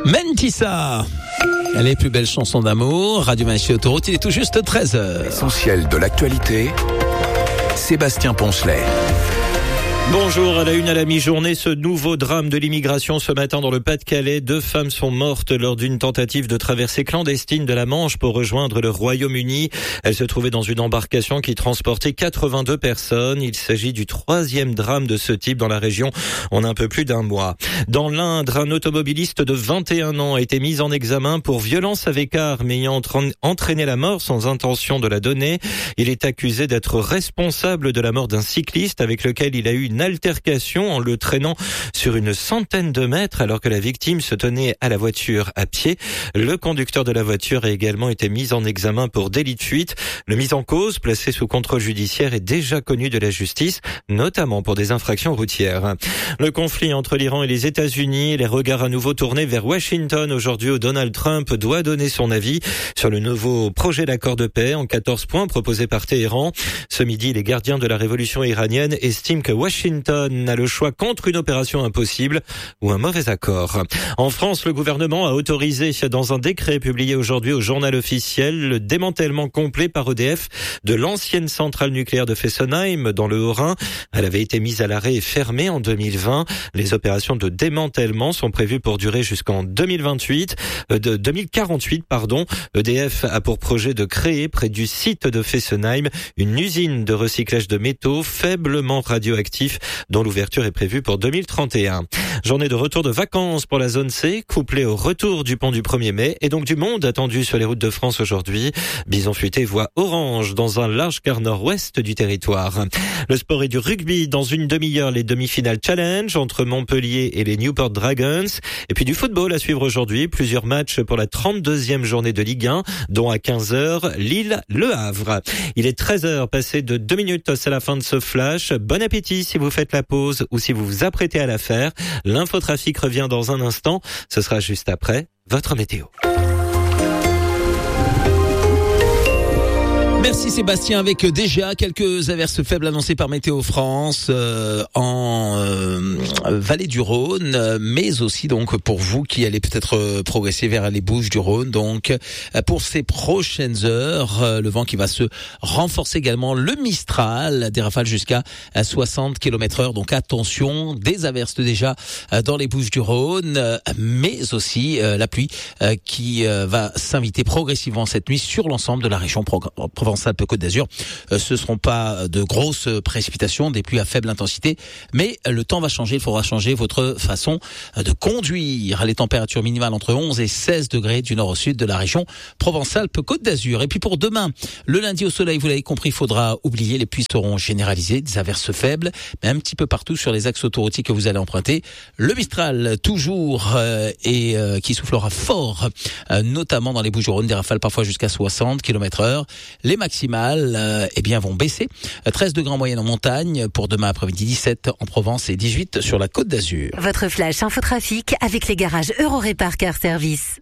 Mentissa, les plus belles chansons d'amour, Radio Vinci Autoroute, il est tout juste 13h. L'essentiel de l'actualité, Sébastien Poncelet. Bonjour, à la une à la mi-journée, ce nouveau drame de l'immigration ce matin dans le Pas-de-Calais. 2 femmes sont mortes lors d'une tentative de traversée clandestine de la Manche pour rejoindre le Royaume-Uni. Elles se trouvaient dans une embarcation qui transportait 82 personnes. Il s'agit du 3e drame de ce type dans la région en un peu plus d'un mois. Dans l'Indre, un automobiliste de 21 ans a été mis en examen pour violence avec arme ayant entraîné la mort sans intention de la donner. Il est accusé d'être responsable de la mort d'un cycliste avec lequel il a eu une altercation en le traînant sur une centaine de mètres alors que la victime se tenait à la voiture à pied. Le conducteur de la voiture a également été mis en examen pour délit de fuite. Le mis en cause, placé sous contrôle judiciaire, est déjà connu de la justice, notamment pour des infractions routières. Le conflit entre l'Iran et les États-Unis, les regards à nouveau tournés vers Washington aujourd'hui où Donald Trump doit donner son avis sur le nouveau projet d'accord de paix en 14 points proposé par Téhéran. Ce midi, les gardiens de la révolution iranienne estiment que Washington a le choix contre une opération impossible ou un mauvais accord. En France, le gouvernement a autorisé dans un décret publié aujourd'hui au journal officiel le démantèlement complet par EDF de l'ancienne centrale nucléaire de Fessenheim dans le Haut-Rhin. Elle avait été mise à l'arrêt et fermée en 2020. Les opérations de démantèlement sont prévues pour durer jusqu'en 2048. EDF a pour projet de créer près du site de Fessenheim une usine de recyclage de métaux faiblement radioactifs dont l'ouverture est prévue pour 2031. Journée de retour de vacances pour la zone C, couplée au retour du pont du 1er mai et donc du monde attendu sur les routes de France aujourd'hui. Bison futé voit orange dans un large quart nord-ouest du territoire. Le sport et du rugby dans une demi-heure, les demi-finales challenge entre Montpellier et les Newport Dragons. Et puis du football à suivre aujourd'hui, plusieurs matchs pour la 32e journée de Ligue 1, dont à 15h, Lille-Le Havre. Il est 13h, passé de 2 minutes, c'est la fin de ce flash. Bon appétit si vous faites la pause ou si vous vous apprêtez à la faire. L'infotrafic revient dans un instant. Ce sera juste après votre météo. Merci Sébastien, avec déjà quelques averses faibles annoncées par Météo France en vallée du Rhône, mais aussi donc pour vous qui allez peut-être progresser vers les Bouches-du-Rhône. Donc pour ces prochaines heures, le vent qui va se renforcer également, le Mistral, des rafales jusqu'à 60 km/h. Donc attention, des averses déjà dans les Bouches-du-Rhône, mais aussi la pluie qui va s'inviter progressivement cette nuit sur l'ensemble de la région Provence-Alpes-Côte d'Azur. Ce seront pas de grosses précipitations, des pluies à faible intensité, mais le temps va changer, il faudra changer votre façon de conduire. Les températures minimales entre 11 et 16 degrés du nord au sud de la région Provence-Alpes-Côte d'Azur. Et puis pour demain, le lundi au soleil, vous l'avez compris, il faudra oublier, les pluies seront généralisées, des averses faibles, mais un petit peu partout sur les axes autoroutiers que vous allez emprunter. Le Mistral, toujours, et qui soufflera fort, notamment dans les Bouches-du-Rhône, des rafales parfois jusqu'à 60 km/h. Les maximales vont baisser. 13 degrés en moyenne en montagne pour demain après-midi, 17 en Provence et 18 sur la Côte d'Azur. Votre flash infotrafic avec les garages Eurorépar Car Service.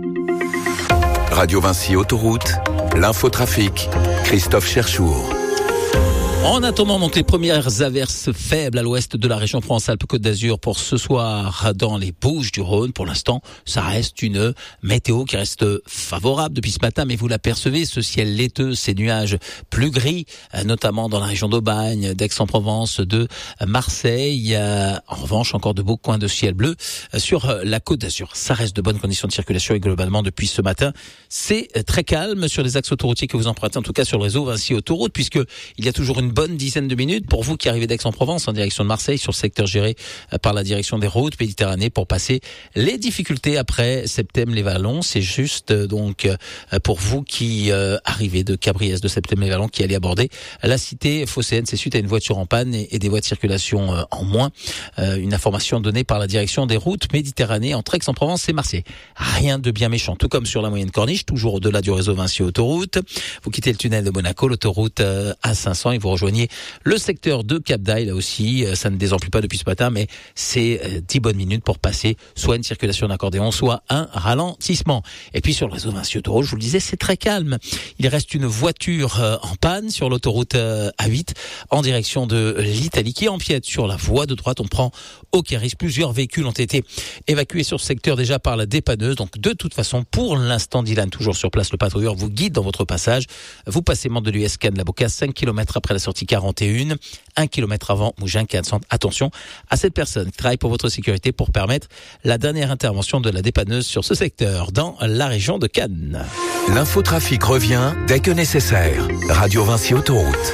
Radio Vinci Autoroute, l'infotrafic, Christophe Cherchour. En attendant donc les premières averses faibles à l'ouest de la région Provence-Alpes-Côte d'Azur pour ce soir dans les Bouches-du-Rhône. Pour l'instant, ça reste une météo qui reste favorable depuis ce matin, mais vous l'apercevez, ce ciel laiteux, ces nuages plus gris, notamment dans la région d'Aubagne, d'Aix-en-Provence, de Marseille. En revanche, encore de beaux coins de ciel bleu sur la Côte d'Azur. Ça reste de bonnes conditions de circulation et globalement depuis ce matin, c'est très calme sur les axes autoroutiers que vous empruntez, en tout cas sur le réseau Vinci Autoroute, puisque il y a toujours une bonne dizaine de minutes pour vous qui arrivez d'Aix-en-Provence en direction de Marseille sur le secteur géré par la direction des routes Méditerranée pour passer les difficultés après Septème-les-Vallons. C'est juste donc pour vous qui arrivez de Cabriès, de Septème-les-Vallons, qui allez aborder la cité phocéenne. C'est suite à une voiture en panne et des voies de circulation en moins. Une information donnée par la direction des routes Méditerranée entre Aix-en-Provence et Marseille. Rien de bien méchant, tout comme sur la moyenne corniche, toujours au-delà du réseau Vinci Autoroute. Vous quittez le tunnel de Monaco, l'autoroute A500 et vous rejoignez rejoignez le secteur de Cap d'Aille, là aussi, ça ne désemplit pas depuis ce matin, mais c'est 10 bonnes minutes pour passer soit une circulation d'accordéon, soit un ralentissement. Et puis sur le réseau Vinci Autoroute, je vous le disais, c'est très calme. Il reste une voiture en panne sur l'autoroute A8 en direction de l'Italie qui empiète sur la voie de droite. On prend aucun risque. Plusieurs véhicules ont été évacués sur ce secteur déjà par la dépanneuse. Donc de toute façon, pour l'instant, Dylan, toujours sur place, le patrouilleur vous guide dans votre passage. Vous passez Mande de l'US Cannes, la Boccace, 5 km après la sortie 41, 1 km avant Mougins, attention à cette personne qui travaille pour votre sécurité pour permettre la dernière intervention de la dépanneuse sur ce secteur dans la région de Cannes. L'infotrafic revient dès que nécessaire. Radio Vinci Autoroute.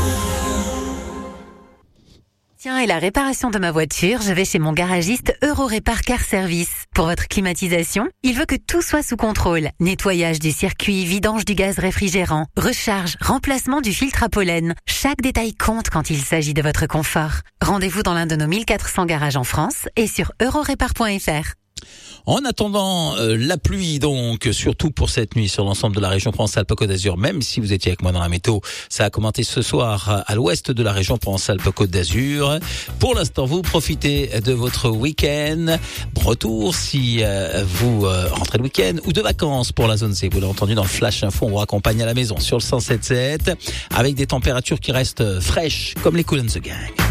Tiens, et la réparation de ma voiture, je vais chez mon garagiste Eurorépar Car Service. Pour votre climatisation, il veut que tout soit sous contrôle. Nettoyage du circuit, vidange du gaz réfrigérant, recharge, remplacement du filtre à pollen. Chaque détail compte quand il s'agit de votre confort. Rendez-vous dans l'un de nos 1400 garages en France et sur eurorépar.fr. En attendant la pluie, donc, surtout pour cette nuit sur l'ensemble de la région Provence-Alpes-Côte d'Azur, même si vous étiez avec moi dans la météo, ça a commenté ce soir à l'ouest de la région Provence-Alpes-Côte d'Azur. Pour l'instant, vous profitez de votre week-end. Retour si vous rentrez le week-end ou de vacances pour la zone C. Vous l'avez entendu dans le Flash Info, on vous raccompagne à la maison sur le 107.7 avec des températures qui restent fraîches comme les Cool & the Gang.